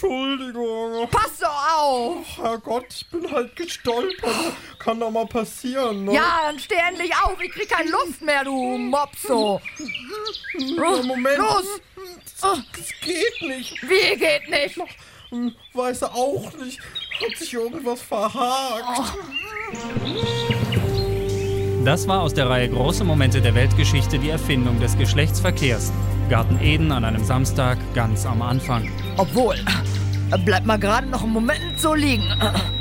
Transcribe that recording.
Entschuldigung. Pass doch auf! Ach, Herrgott, ich bin halt gestolpert. Kann doch mal passieren, ne? Ja, dann steh endlich auf. Ich krieg keine Luft mehr, du Mopso. Ja, Moment. Los! Das geht nicht. Wie geht nicht? Weiß er auch nicht. Hat sich irgendwas verhakt. Das war aus der Reihe Große Momente der Weltgeschichte die Erfindung des Geschlechtsverkehrs. Garten Eden an einem Samstag, ganz am Anfang. Obwohl, bleib mal gerade noch einen Moment so liegen.